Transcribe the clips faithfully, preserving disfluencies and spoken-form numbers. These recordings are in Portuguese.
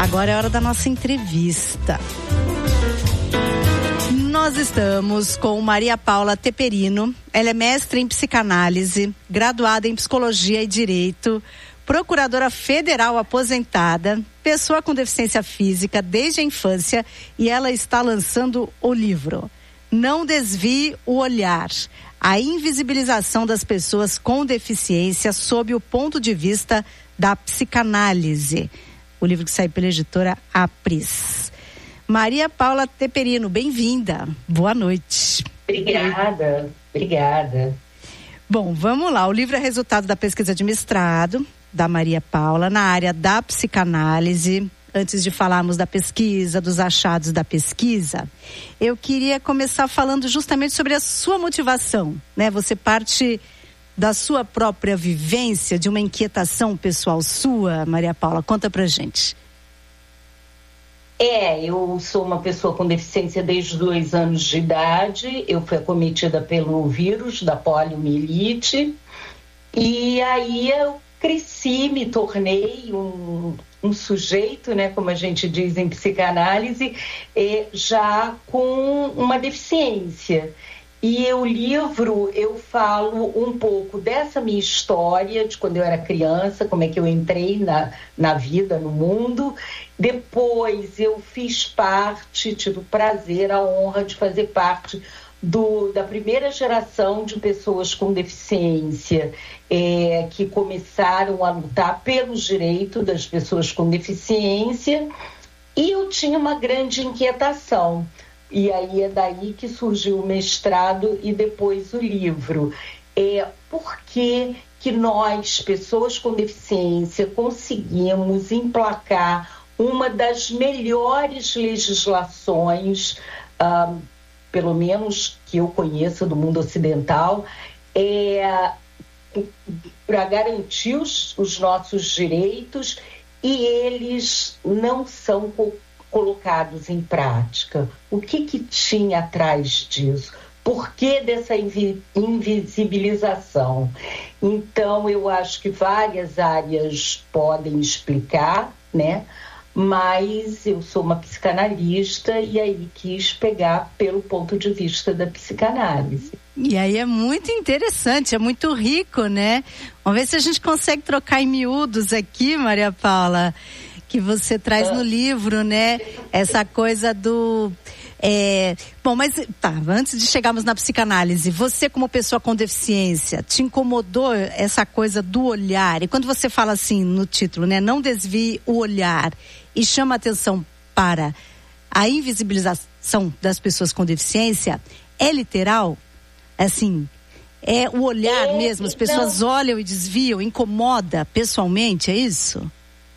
Agora é hora da nossa entrevista. Nós estamos com Maria Paula Teperino. Ela é mestre em psicanálise, graduada em psicologia e direito, procuradora federal aposentada, pessoa com deficiência física desde a infância, e ela está lançando o livro Não Desvie o Olhar: a invisibilização das pessoas com deficiência sob o ponto de vista da psicanálise. O livro que sai pela editora Apris. Maria Paula Teperino, bem-vinda. Boa noite. Obrigada, obrigada. Bom, vamos lá. O livro é resultado da pesquisa de mestrado da Maria Paula na área da psicanálise. Antes de falarmos da pesquisa, dos achados da pesquisa, eu queria começar falando justamente sobre a sua motivação, né? Você parte da sua própria vivência, de uma inquietação pessoal sua, Maria Paula. Conta pra gente. É, eu sou uma pessoa com deficiência desde os dois anos de idade. Eu fui acometida pelo vírus da poliomielite. E aí eu cresci, me tornei um, um sujeito, né, como a gente diz em psicanálise, eh, já com uma deficiência. E o livro, eu falo um pouco dessa minha história, de quando eu era criança, como é que eu entrei na, na vida, no mundo. Depois eu fiz parte, tive o prazer, a honra de fazer parte do, da primeira geração de pessoas com deficiência, é, que começaram a lutar pelos direitos das pessoas com deficiência. E eu tinha uma grande inquietação. E aí é daí que surgiu o mestrado e depois o livro. É, por que que nós, pessoas com deficiência, conseguimos emplacar uma das melhores legislações, ah, pelo menos que eu conheça do mundo ocidental, é, para garantir os, os nossos direitos, e eles não são colocados em prática? O que que tinha atrás disso? Por que dessa invi- invisibilização? Então, eu acho que várias áreas podem explicar, né? Mas eu sou uma psicanalista e aí quis pegar pelo ponto de vista da psicanálise. E aí é muito interessante, é muito rico, né? Vamos ver se a gente consegue trocar em miúdos aqui, Maria Paula, que você traz no livro, né? Essa coisa do... É... Bom, mas tá, antes de chegarmos na psicanálise, você como pessoa com deficiência, te incomodou essa coisa do olhar? E quando você fala assim no título, né? Não desvie o olhar, e chama atenção para a invisibilização das pessoas com deficiência, é literal? Assim, é o olhar é, mesmo? As pessoas não... olham e desviam, incomoda pessoalmente, é isso?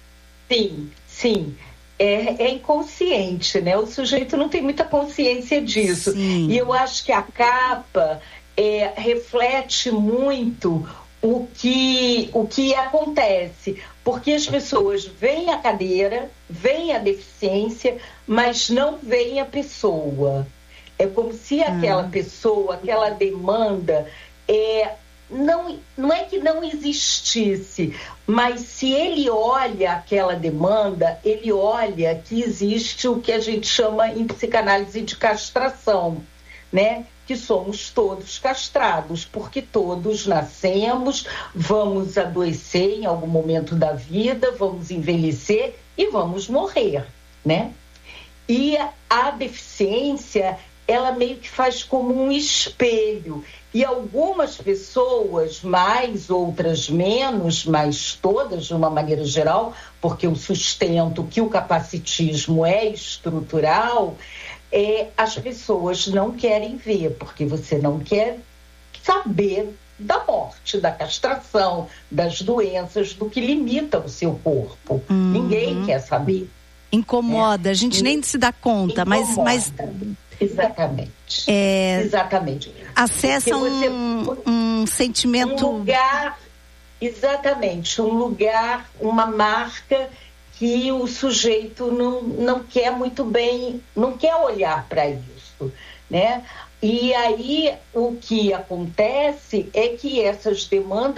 Sim, sim. É, é inconsciente, né? O sujeito não tem muita consciência disso. Sim. E eu acho que a capa é, reflete muito o que, o que acontece. Porque as pessoas veem a cadeira, veem a deficiência, mas não veem a pessoa. É como se aquela ah. pessoa, aquela demanda... é Não, não é que não existisse, mas se ele olha aquela demanda, ele olha que existe o que a gente chama em psicanálise de castração, né? Que somos todos castrados, porque todos nascemos, vamos adoecer em algum momento da vida, vamos envelhecer e vamos morrer, né? E a deficiência, ela meio que faz como um espelho. E algumas pessoas, mais, outras menos, mas todas de uma maneira geral, porque eu sustento que o capacitismo é estrutural, é, as pessoas não querem ver, porque você não quer saber da morte, da castração, das doenças, do que limita o seu corpo. Uhum. Ninguém quer saber. Incomoda, é. A gente e, nem se dá conta, mas... mas... Exatamente. É, exatamente. Acessa você, um, um sentimento... Um lugar, exatamente, um lugar, uma marca que o sujeito não, não quer muito bem, não quer olhar para isso, né? E aí o que acontece é que essas demandas